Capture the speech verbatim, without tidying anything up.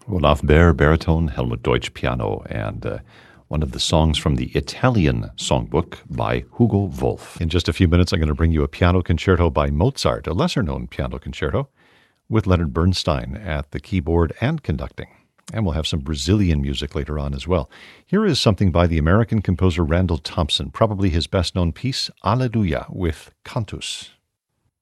Olaf Behr, baritone, Helmut Deutsch, piano, and uh, one of the songs from the Italian Songbook by Hugo Wolf. In just a few minutes, I'm going to bring you a piano concerto by Mozart, a lesser-known piano concerto, with Leonard Bernstein at the keyboard and conducting. And we'll have some Brazilian music later on as well. Here is something by the American composer Randall Thompson, probably his best-known piece, Alleluia, with Cantus.